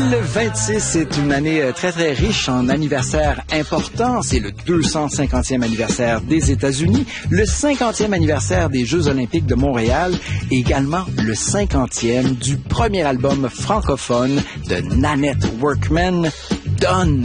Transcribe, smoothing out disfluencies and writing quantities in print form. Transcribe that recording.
2026 est une année très, très riche en anniversaires importants. C'est le 250e anniversaire des États-Unis, le 50e anniversaire des Jeux olympiques de Montréal et également le 50e du premier album francophone de Nanette Workman, Done.